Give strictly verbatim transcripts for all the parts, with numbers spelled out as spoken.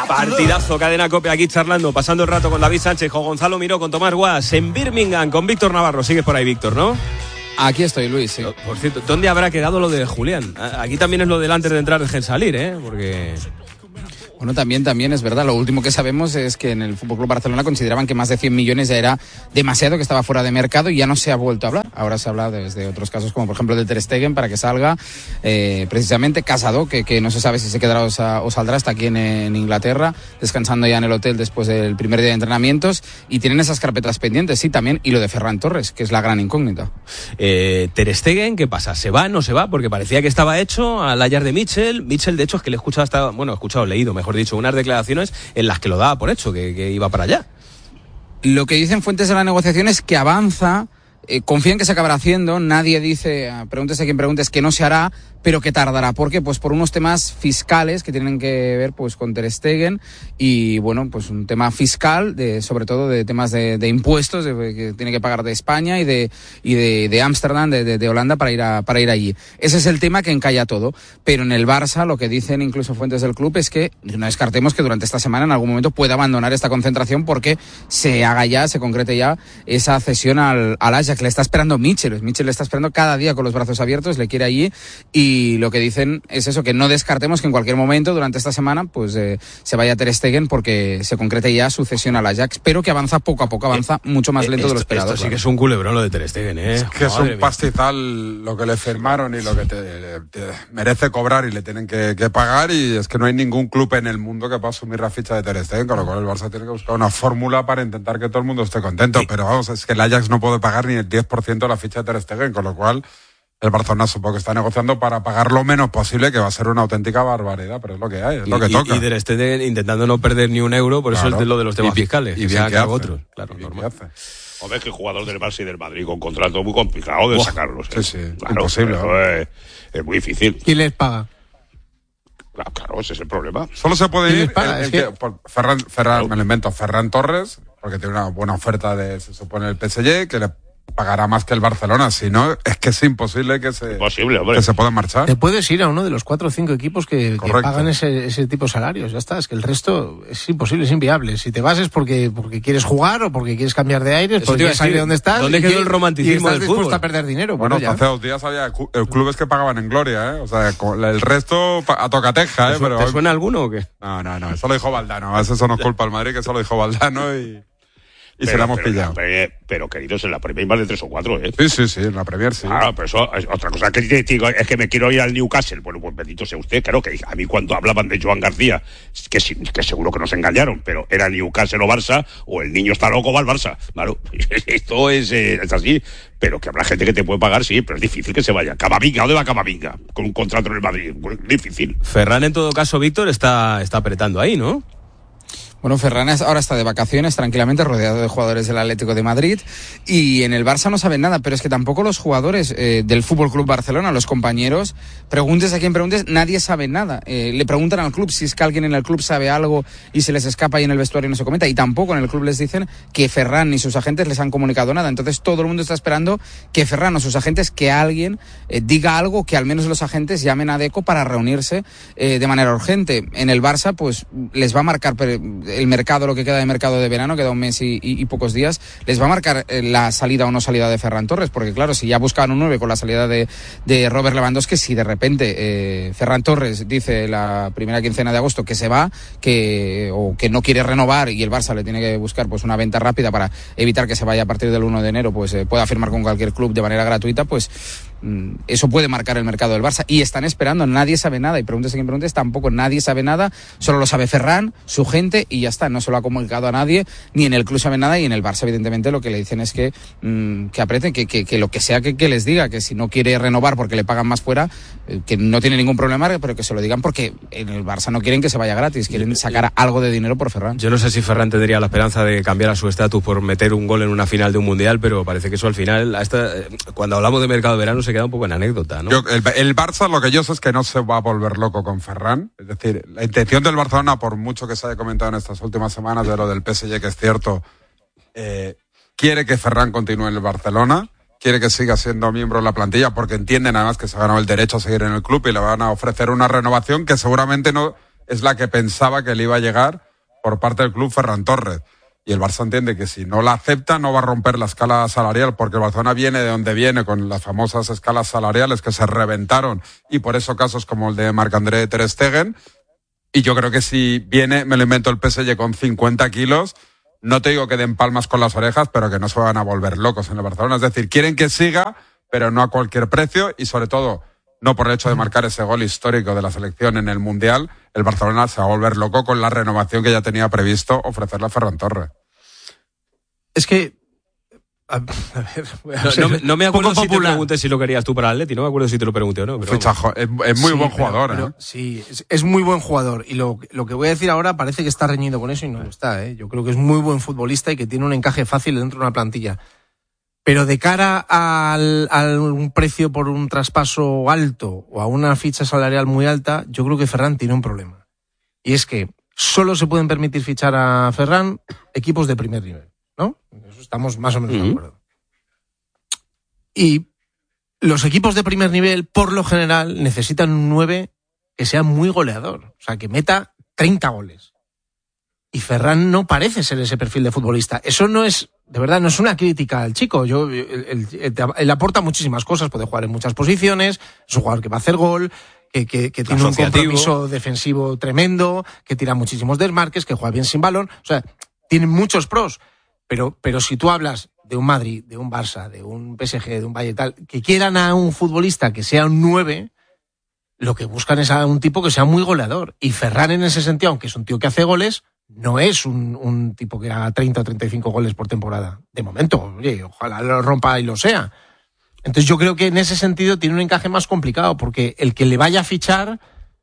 Partidazo, Cadena COPE, aquí charlando, pasando el rato con David Sánchez, con Gonzalo Miró, con Tomás Guas, en Birmingham, con Víctor Navarro. Sigues por ahí, Víctor, ¿no? Aquí estoy, Luis, sí. Por cierto, ¿dónde habrá quedado lo de Julián? Aquí también es lo del antes de entrar, dejen salir, ¿eh? Porque... Bueno, también, también es verdad. Lo último que sabemos es que en el F C Barcelona consideraban que más de cien millones ya era demasiado, que estaba fuera de mercado y ya no se ha vuelto a hablar. Ahora se habla desde otros casos, como por ejemplo de Ter Stegen, para que salga eh, precisamente Casado, que, que no se sabe si se quedará o, sa, o saldrá, está aquí en, en Inglaterra, descansando ya en el hotel después del primer día de entrenamientos, y tienen esas carpetas pendientes, sí, también, y lo de Ferran Torres, que es la gran incógnita. Eh, Ter Stegen, ¿qué pasa? ¿Se va, no se va? Porque parecía que estaba hecho al Ajax de Mitchell. Mitchell, de hecho, es que le he escuchado hasta, bueno, he escuchado, leído, mejor dicho, unas declaraciones en las que lo daba por hecho, que, que iba para allá. Lo que dicen fuentes de la negociación es que avanza, eh, confían que se acabará haciendo, nadie dice, pregúntese a quien preguntes, que no se hará, pero que tardará. ¿Por qué? Pues por unos temas fiscales que tienen que ver pues con Ter Stegen y, bueno, pues un tema fiscal, de sobre todo de temas de, de impuestos de, que tiene que pagar de España y de y de, de Ámsterdam, de, de, de Holanda, para ir a, para ir allí. Ese es el tema que encalla todo. Pero en el Barça lo que dicen incluso fuentes del club es que no descartemos que durante esta semana en algún momento pueda abandonar esta concentración porque se haga ya, se concrete ya esa cesión al, al Ajax. Le está esperando Mitchell. Mitchell le está esperando cada día con los brazos abiertos, le quiere allí. Y lo que dicen es eso, que no descartemos que en cualquier momento durante esta semana pues eh, se vaya Ter Stegen porque se concrete ya su cesión al Ajax, pero que avanza poco a poco, avanza eh, mucho más lento esto, de lo esperado. Esto sí claro. que es un culebrón lo de Ter Stegen, ¿eh? Es que Madre es un mía. pastizal lo que le firmaron y lo que te, te merece cobrar y le tienen que, que pagar, y es que no hay ningún club en el mundo que pueda asumir la ficha de Ter Stegen, con lo cual el Barça tiene que buscar una fórmula para intentar que todo el mundo esté contento, sí. Pero vamos, es que el Ajax no puede pagar ni el diez por ciento de la ficha de Ter Stegen, con lo cual el Barcelona supongo que está negociando para pagar lo menos posible, que va a ser una auténtica barbaridad, pero es lo que hay, es y, lo que y, toca. Y Ter Stegen intentando no perder ni un euro, por claro. Eso es de lo de los temas y, fiscales. Y bien que hace. Otros. Claro, normal. Hombre, es que el jugador del Barça y del Madrid con contrato muy complicado de Buah, sacarlos. ¿eh? Sí, sí, claro, imposible. Es, es muy difícil. ¿Quién les paga? Claro, claro, ese es el problema. Solo se puede ir paga, el, el que... que, por Ferran, Ferran claro. me lo invento, Ferran Torres, porque tiene una buena oferta de, se supone, el P S G, que le pagará más que el Barcelona, si no, es que es imposible que se, imposible, hombre. que se puedan marchar. Te puedes ir a uno de los cuatro o cinco equipos que, que pagan ese, ese tipo de salarios, ya está, es que el resto es imposible, es inviable. Si te vas es porque, porque quieres jugar o porque quieres cambiar de aires, porque quieres salir de donde estás. ¿Dónde quedó el romanticismo del fútbol? Y estás dispuesto a perder dinero. Bueno, bueno hace dos días había clubes que pagaban en gloria, ¿eh? O sea, el resto a tocateja, ¿eh? Pero ¿te suena alguno o qué? No, no, no, eso lo dijo Valdano, eso no es culpa al Madrid, que eso lo dijo Valdano y... Y pero, se la hemos pero, pillado. Pero, pero, queridos, en la Premier hay más de tres o cuatro, ¿eh? Sí, sí, sí, en la Premier sí. Ah, pero eso es otra cosa que te digo, es que me quiero ir al Newcastle. Bueno, pues bendito sea usted. Claro que a mí cuando hablaban de Joan García, que, que seguro que nos engañaron, pero era Newcastle o Barça, o el niño está loco, va al Barça. Claro, esto es, eh, es así. Pero que habrá gente que te puede pagar, sí, pero es difícil que se vaya. Camavinga, ¿dónde va Camavinga? Con un contrato en el Madrid. Muy difícil. Ferran, en todo caso, Víctor, está, está apretando ahí, ¿no? Bueno, Ferran ahora está de vacaciones, tranquilamente, rodeado de jugadores del Atlético de Madrid, y en el Barça no saben nada, pero es que tampoco los jugadores eh, del F C Barcelona, los compañeros, preguntes a quien preguntes, nadie sabe nada. Eh, le preguntan al club si es que alguien en el club sabe algo y se les escapa ahí en el vestuario y no se comenta, y tampoco en el club les dicen que Ferran ni sus agentes les han comunicado nada. Entonces todo el mundo está esperando que Ferran o sus agentes, que alguien eh, diga algo, que al menos los agentes llamen a Deco para reunirse eh, de manera urgente. En el Barça, pues les va a marcar el mercado, lo que queda de mercado de verano, queda un mes y, y, y pocos días, les va a marcar la salida o no salida de Ferran Torres, porque claro, si ya buscaban un nueve con la salida de, de Robert Lewandowski, si de repente eh, Ferran Torres dice la primera quincena de agosto que se va, que o que no quiere renovar y el Barça le tiene que buscar pues una venta rápida para evitar que se vaya a partir del uno de enero, pues eh, pueda firmar con cualquier club de manera gratuita, pues mm, eso puede marcar el mercado del Barça, y están esperando, nadie sabe nada, y preguntes a quien preguntes, tampoco nadie sabe nada, solo lo sabe Ferran, su gente, y ya está, no se lo ha comunicado a nadie, ni en el club sabe nada, y en el Barça evidentemente lo que le dicen es que mmm, que aprieten, que, que, que lo que sea que, que les diga, que si no quiere renovar porque le pagan más fuera, eh, que no tiene ningún problema, pero que se lo digan, porque en el Barça no quieren que se vaya gratis, quieren sacar algo de dinero por Ferran. Yo no sé si Ferran tendría la esperanza de cambiar a su estatus por meter un gol en una final de un mundial, pero parece que eso al final, hasta, cuando hablamos de mercado de verano, se queda un poco en anécdota, ¿no? Yo, el, el Barça, lo que yo sé es que no se va a volver loco con Ferran, es decir, la intención del Barcelona, por mucho que se haya comentado en estas últimas semanas de lo del P S G, que es cierto, eh, quiere que Ferran continúe en el Barcelona, quiere que siga siendo miembro de la plantilla, porque entienden además que se ha ganado el derecho a seguir en el club y le van a ofrecer una renovación que seguramente no es la que pensaba que le iba a llegar por parte del club Ferran Torres. Y el Barça entiende que si no la acepta no va a romper la escala salarial, porque el Barcelona viene de donde viene, con las famosas escalas salariales que se reventaron, y por eso casos como el de Marc-André Ter Stegen. Y yo creo que si viene, me lo invento, el P S G con cincuenta kilos, no te digo que den palmas con las orejas, pero que no se van a volver locos en el Barcelona. Es decir, quieren que siga, pero no a cualquier precio, y sobre todo, no por el hecho de marcar ese gol histórico de la selección en el Mundial, el Barcelona se va a volver loco con la renovación que ya tenía previsto ofrecerle a Ferran Torres. Es que... A, a ver, no, no, no me acuerdo si te pregunté si lo querías tú para el Atleti, no me acuerdo si te lo pregunté o no. Pero Fichajo, es, es muy sí, buen pero, jugador, pero, ¿eh? Sí, es, es muy buen jugador. Y lo, lo que voy a decir ahora parece que está reñido con eso y no lo está, ¿eh? Yo creo que es muy buen futbolista y que tiene un encaje fácil dentro de una plantilla. Pero de cara al, a un precio por un traspaso alto o a una ficha salarial muy alta, yo creo que Ferran tiene un problema. Y es que solo se pueden permitir fichar a Ferran equipos de primer nivel, ¿no? Eso estamos más o menos de acuerdo. Y los equipos de primer nivel, por lo general, necesitan un nueve que sea muy goleador. O sea, que meta treinta goles. Y Ferran no parece ser ese perfil de futbolista. Eso no es, de verdad, no es una crítica al chico. Yo, él, él, él aporta muchísimas cosas, puede jugar en muchas posiciones, es un jugador que va a hacer gol, que, que, que tiene un compromiso defensivo tremendo, que tira muchísimos desmarques, que juega bien sin balón. O sea, tiene muchos pros. Pero, pero si tú hablas de un Madrid, de un Barça, de un P S G, de un Bayern tal, que quieran a un futbolista que sea un nueve, lo que buscan es a un tipo que sea muy goleador. Y Ferran, en ese sentido, aunque es un tío que hace goles, no es un, un tipo que haga treinta o treinta y cinco goles por temporada. De momento, oye, ojalá lo rompa y lo sea. Entonces yo creo que en ese sentido tiene un encaje más complicado, porque el que le vaya a fichar,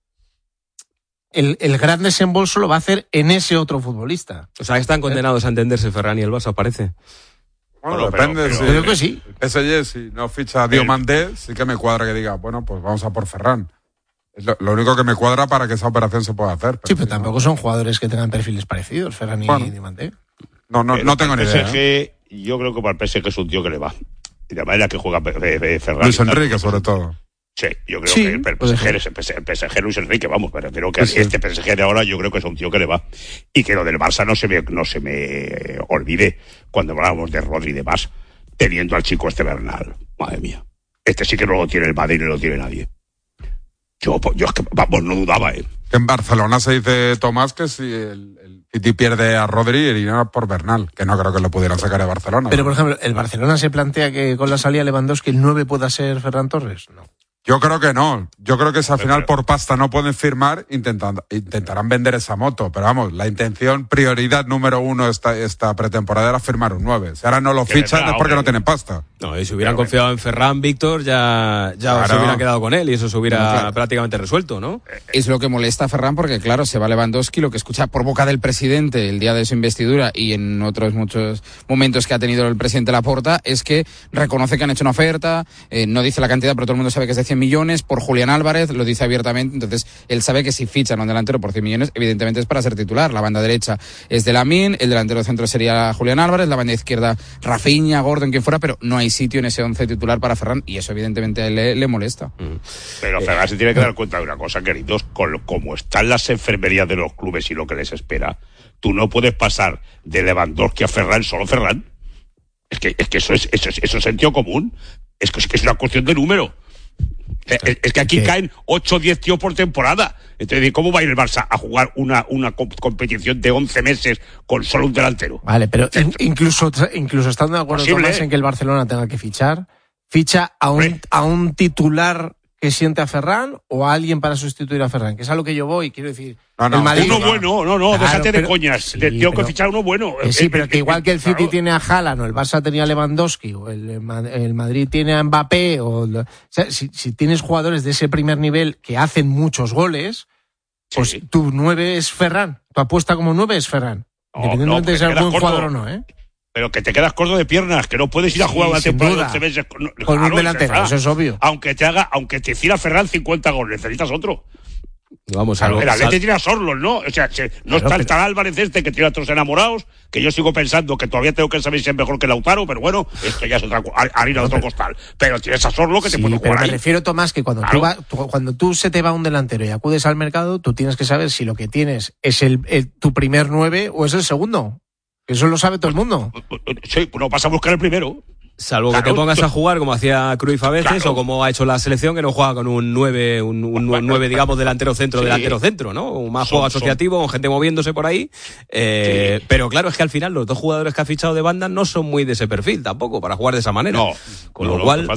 el, el gran desembolso lo va a hacer en ese otro futbolista. O sea, están condenados ¿Eh? a entenderse Ferran y el Barça, parece. Bueno, bueno, depende. Pero, si, pero, creo que sí. El P S G, si no ficha a Diomandé, sí que me cuadra que diga, bueno, pues vamos a por Ferran. Es lo, lo único que me cuadra para que esa operación se pueda hacer. Pero sí, pero si tampoco no... son jugadores que tengan perfiles parecidos, Ferran bueno, y Diomandé. No, no, no tengo ni idea. P S G, ¿eh? Yo creo que para el P S G es un tío que le va. Y de manera que juega Ferran. Luis Enrique, sobre todo. Sí, yo creo sí, que el P S G, es el P S G Luis Enrique, vamos, pero creo que sí. Este P S G de ahora yo creo que es un tío que le va. Y que lo del Barça no se me, no se me olvide cuando hablábamos de Rodri y demás, teniendo al chico este Bernal. Madre mía. Este sí que no lo tiene el Madrid, no lo tiene nadie. Yo, yo es que, vamos, no dudaba, ¿eh? En Barcelona se dice, Tomás, que si el, el City pierde a Rodri, iría por Bernal, que no creo que lo pudieran sacar de Barcelona. Pero, ¿no? Por ejemplo, ¿el Barcelona se plantea que con la salida de Lewandowski el nueve pueda ser Ferran Torres? No. Yo creo que no. Yo creo que si al final por pasta no pueden firmar, intentan, intentarán vender esa moto. Pero vamos, la intención, prioridad número uno esta, esta pretemporada era firmar un nueve. Si ahora no lo fichan es porque no tienen pasta. No, y si hubieran confiado en Ferran, Víctor, ya, ya claro. se hubieran quedado con él y eso se hubiera no, claro. prácticamente resuelto, ¿no? Es lo que molesta a Ferran porque, claro, se va Lewandowski, lo que escucha por boca del presidente el día de su investidura y en otros muchos momentos que ha tenido el presidente Laporta, es que reconoce que han hecho una oferta, eh, no dice la cantidad, pero todo el mundo sabe que es de cien millones, por Julián Álvarez, lo dice abiertamente, entonces él sabe que si fichan a un delantero por cien millones, evidentemente es para ser titular. La banda derecha es de Lamine, el delantero centro sería Julián Álvarez, la banda izquierda Rafinha, Gordon, quien fuera, pero no hay sitio en ese once titular para Ferran y eso evidentemente a él le, le molesta. Pero Ferran se tiene que dar cuenta de una cosa, queridos, con como están las enfermerías de los clubes y lo que les espera, tú no puedes pasar de Lewandowski a Ferran, solo Ferran. Es que, es que eso es, eso es, eso es sentido común. Es que, es que es una cuestión de número. Es, es que aquí ¿Qué? caen ocho o diez tíos por temporada. Entonces, ¿cómo va a ir el Barça a jugar una, una competición de once meses con solo un delantero? Vale, pero in, incluso, incluso estando de acuerdo Tomás en que el Barcelona tenga que fichar, ficha a un, a un titular que siente a Ferran o a alguien para sustituir a Ferran, que es a lo que yo voy, quiero decir. No, no, el Madrid, uno bueno, no, no, claro, déjate pero, de coñas. Sí, Tengo que fichar uno bueno. Que sí, pero que igual que el City claro. tiene a Haaland, o el Barça tenía a Lewandowski, o el, el Madrid tiene a Mbappé, o, o sea, si, si tienes jugadores de ese primer nivel que hacen muchos goles, pues sí. tu nueve es Ferran. Tu apuesta como nueve es Ferran. No, independientemente no, de ser buen corto. jugador o no, ¿eh? Pero que te quedas corto de piernas, que no puedes ir a jugar sí, una temporada de once meses con, con claro, un delantero, eso es obvio. Aunque te haga, aunque te hiciera Ferran cincuenta goles, necesitas otro. Vamos, Claro, algo, el Atleti sal- tiene a Sorlos, ¿no? O sea, se- no Claro, está el pero- tal Álvarez este que tiene a otros enamorados, que yo sigo pensando que todavía tengo que saber si es mejor que Lautaro, pero bueno, esto ya es otra co- har- harina de otro costal. Pero tienes a Sorlo que te Sí, puede pero jugar me ahí. refiero, Tomás, que cuando, Claro. tú va- tú- cuando tú se te va un delantero y acudes al mercado, tú tienes que saber si lo que tienes es el, el- tu primer nueve o es el segundo. Eso lo sabe todo el mundo. Sí, pues no vas a buscar el primero. Salvo Claro, que te pongas esto- a jugar como hacía Cruyff a veces, Claro. o como ha hecho la selección, que no juega con un nueve, un, un Bueno, nueve, digamos, delantero centro, sí. delantero centro, ¿no? Un más Son- juego asociativo, con gente moviéndose por ahí. Eh, Sí. Pero claro, es que al final los dos jugadores que ha fichado de banda no son muy de ese perfil tampoco, para jugar de esa manera. No, Con no, lo no, cual, te falta